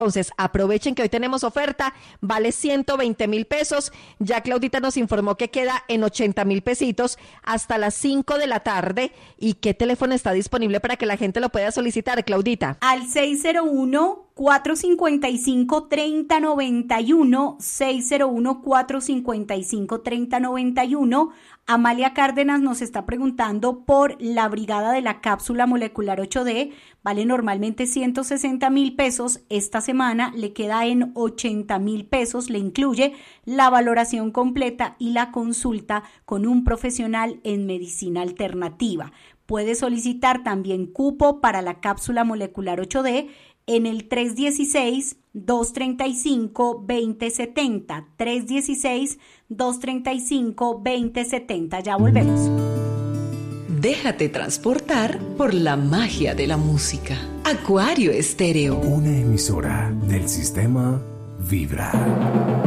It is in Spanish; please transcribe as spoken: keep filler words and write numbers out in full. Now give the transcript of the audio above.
Entonces, aprovechen que hoy tenemos oferta, vale ciento veinte mil pesos. Ya Claudita nos informó que queda en ochenta mil pesitos hasta las cinco de la tarde. ¿Y qué teléfono está disponible para que la gente lo pueda solicitar, Claudita? Al seis cero uno, cuatro cinco cinco, tres cero nueve uno, seis cero uno, cuatro cinco cinco, tres cero nueve uno. Amalia Cárdenas nos está preguntando por la brigada de la cápsula molecular ocho D. Vale normalmente ciento sesenta mil pesos. Esta semana le queda en ochenta mil pesos. Le incluye la valoración completa y la consulta con un profesional en medicina alternativa. Puede solicitar también cupo para la cápsula molecular ocho D en el tres uno seis, dos tres cinco, dos cero siete cero, tres uno seis, dos tres cinco, dos cero siete cero. Ya volvemos. Déjate transportar por la magia de la música. Acuario Estéreo. Una emisora del sistema Vibra.